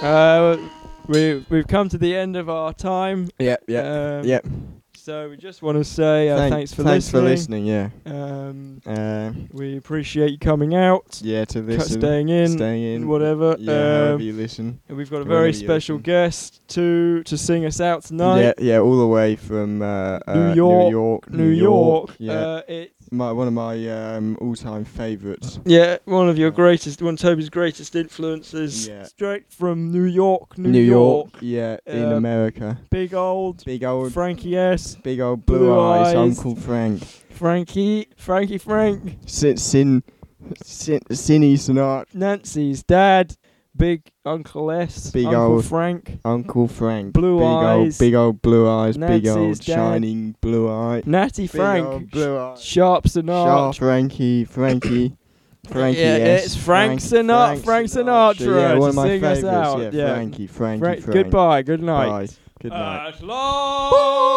We've come to the end of our time. Yep. So we just want to say thanks for listening. Yeah. We appreciate you coming out. Yeah, to listen. Staying in. Whatever. However you listen. And we've got a very special guest to sing us out tonight. Yeah, all the way from New York. Yeah. It's one of my all-time favourites. Yeah, one of Toby's greatest influences. Yeah. Straight from New York. New York. Yeah, in America. Big old Frankie S. Big old blue eyes, Uncle Frank. Frankie Frank. Sinny Sinatra. Nancy's dad. Big Uncle S. Uncle Frank. Blue eyes. Big old blue eyes. Nancy's big old dad. shining blue eye. Natty Frank. Big old blue eye. Sharp Sinatra. Frankie. Yeah, it's Frank Sinatra. Frank Sinatra. Yeah, one of my favourites. Yeah, Frankie. Goodbye. Good night. Bye. Good night. At last.